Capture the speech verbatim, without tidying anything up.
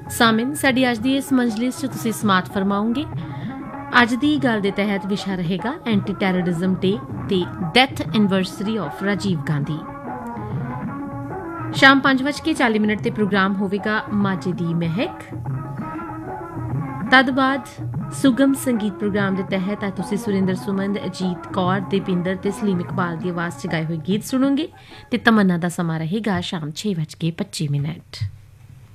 ਸਾਮਿਨ, ਸਾਡੀ ਅੱਜ ਦੀ ਇਸ ਮਜਲਿਸ 'ਚ ਤੁਸੀਂ ਸਮਾਤ ਫਰਮਾਓਗੇ। ਅੱਜ ਦੀ ਗੱਲ ਦੇ ਤਹਿਤ ਵਿਸ਼ਾ ਰਹੇਗਾ ਐਂਟੀ ਟੈਰਰਿਜ਼ਮ ਡੇ ਤੇ death anniversary of Rajiv Gandhi. ਸ਼ਾਮ ਪੰਜ ਵੱਜ ਕੇ ਚਾਲੀ ਮਿੰਟ ਤੇ ਪ੍ਰੋਗਰਾਮ ਹੋਵੇਗਾ ਮਾਝੇ ਦੀ ਮਹਿਕ। ਤਦ ਬਾਅਦ ਸੁਗਮ ਸੰਗੀਤ ਪ੍ਰੋਗਰਾਮ ਦੇ ਤਹਿਤ ਅੱਜ ਤੁਸੀਂ ਸੁਰਿੰਦਰ ਸੁਮਨ, ਅਜੀਤ ਕੌਰ, ਦੀਪਿੰਦਰ ਤੇ ਸਲੀਮ ਇਕਬਾਲ ਦੀ ਆਵਾਜ਼ 'ਚ ਗਾਏ ਹੋਏ ਗੀਤ ਸੁਣੋਗੇ ਤੇ ਤਮੰਨਾ ਦਾ ਸਮਾਂ ਰਹੇਗਾ ਸ਼ਾਮ ਛੇ ਵੱਜ ਕੇ ਪੱਚੀ ਮਿੰਟ।